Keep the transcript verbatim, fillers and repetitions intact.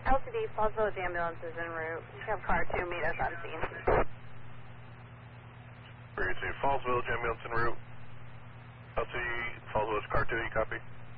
L T D, Falls Village ambulance is en route. We have car two, meet us on scene. three two, Falls Village ambulance en route. L T D, Falls Village car two, you copy?